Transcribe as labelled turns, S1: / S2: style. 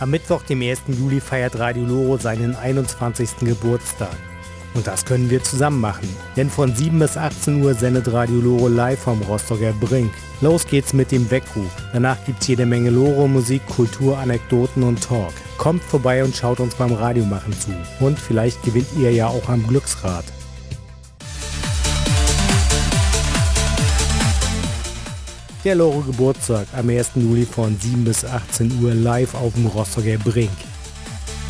S1: Am Mittwoch, dem 1. Juli, feiert Radio Loro seinen 21. Geburtstag. Und das können wir zusammen machen. Denn von 7 bis 18 Uhr sendet Radio Loro live vom Rostocker Brink. Los geht's mit dem Weckruf. Danach gibt's jede Menge Loro-Musik, Kultur, Anekdoten und Talk. Kommt vorbei und schaut uns beim Radiomachen zu. Und vielleicht gewinnt ihr ja auch am Glücksrad. Der Loro Geburtstag am 1. Juli von 7 bis 18 Uhr live auf dem Rostocker Brink.